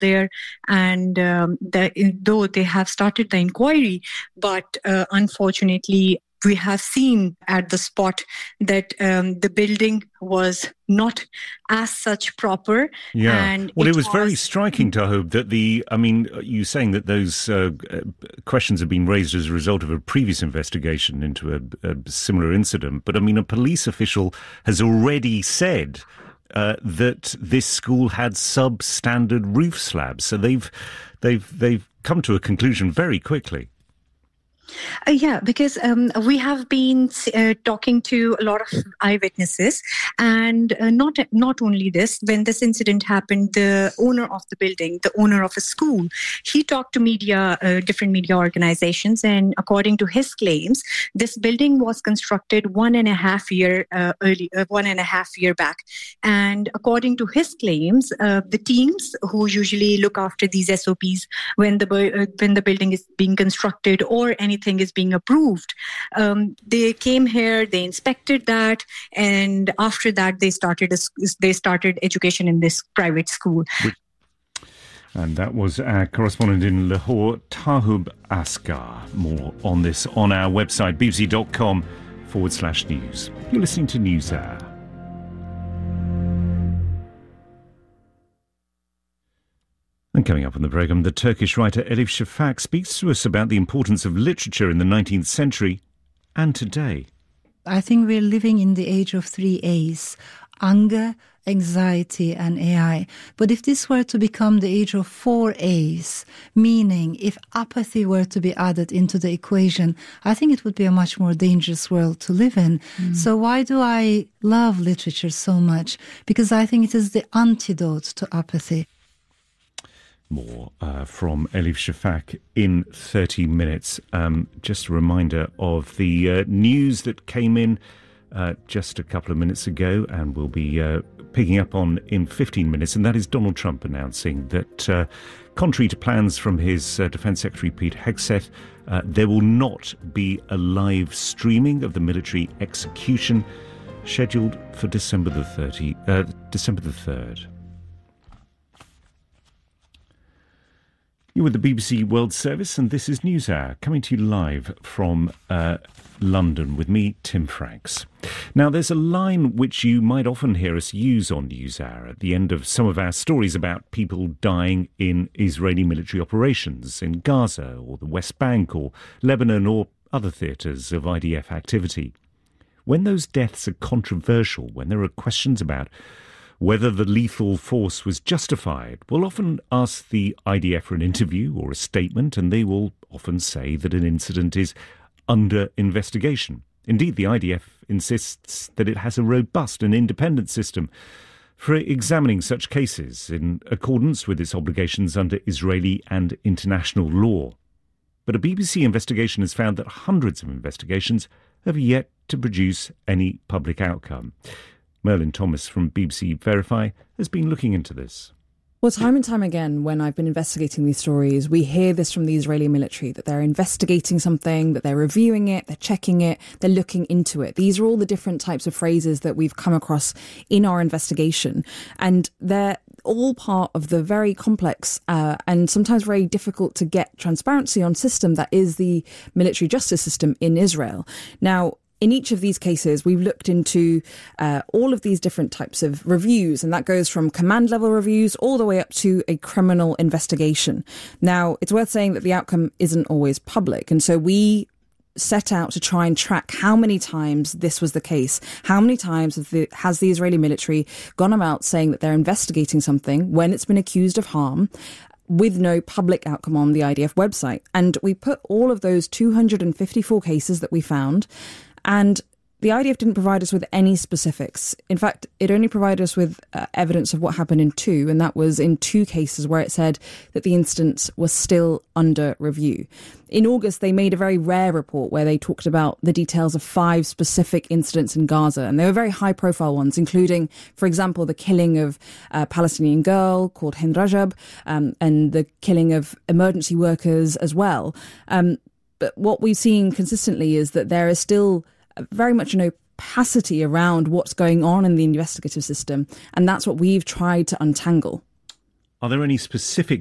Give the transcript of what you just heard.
there, and though they have started the inquiry, but unfortunately, we have seen at the spot that the building was not as such proper. Yeah. And well, it was very striking, Tahub, that you saying that those questions have been raised as a result of a previous investigation into a similar incident. But a police official has already said that this school had substandard roof slabs. So they've come to a conclusion very quickly. Because we have been talking to a lot of eyewitnesses, and not only this. When this incident happened, the owner of the building, the owner of a school, he talked to media, different media organizations, and according to his claims, this building was constructed 1.5 year back. And according to his claims, the teams who usually look after these SOPs when the building is being constructed or anything is being approved, they came here, they inspected that, and after that they started education in this private school. And that was our correspondent in Lahore, Tahub Asghar. More on this on our website, bbc.com/news. You're listening to NewsHour. And coming up on the programme, the Turkish writer Elif Shafak speaks to us about the importance of literature in the 19th century and today. I think we're living in the age of 3 A's: anger, anxiety and AI. But if this were to become the age of 4 A's, meaning if apathy were to be added into the equation, I think it would be a much more dangerous world to live in. So why do I love literature so much? Because I think it is the antidote to apathy. More from Elif Shafak in 30 minutes. Just a reminder of the news that came in just a couple of minutes ago, and we'll be picking up on in 15 minutes, and that is Donald Trump announcing that, contrary to plans from his Defence Secretary Pete Hegseth, there will not be a live streaming of the military execution scheduled for December the 3rd. You're with the BBC World Service, and this is NewsHour, coming to you live from London with me, Tim Franks. Now, there's a line which you might often hear us use on NewsHour at the end of some of our stories about people dying in Israeli military operations in Gaza or the West Bank or Lebanon or other theatres of IDF activity. When those deaths are controversial, when there are questions about whether the lethal force was justified, we'll often ask the IDF for an interview or a statement, and they will often say that an incident is under investigation. Indeed, the IDF insists that it has a robust and independent system for examining such cases in accordance with its obligations under Israeli and international law. But a BBC investigation has found that hundreds of investigations have yet to produce any public outcome. Merlin Thomas from BBC Verify has been looking into this. Well, time and time again, when I've been investigating these stories, we hear this from the Israeli military, that they're investigating something, that they're reviewing it, they're checking it, they're looking into it. These are all the different types of phrases that we've come across in our investigation. And they're all part of the very complex and sometimes very difficult to get transparency on system that is the military justice system in Israel. Now, in each of these cases, we've looked into all of these different types of reviews, and that goes from command level reviews all the way up to a criminal investigation. Now, it's worth saying that the outcome isn't always public, and so we set out to try and track how many times this was the case. How many times has the Israeli military gone about saying that they're investigating something when it's been accused of harm, with no public outcome on the IDF website. And we put all of those 254 cases that we found, and the IDF didn't provide us with any specifics. In fact, it only provided us with evidence of what happened in 2, and that was in 2 cases where it said that the incident was still under review. In August, they made a very rare report where they talked about the details of 5 specific incidents in Gaza, and they were very high-profile ones, including, for example, the killing of a Palestinian girl called Hind Rajab, and the killing of emergency workers as well. But what we've seen consistently is that there is still very much an opacity around what's going on in the investigative system, and that's what we've tried to untangle. Are there any specific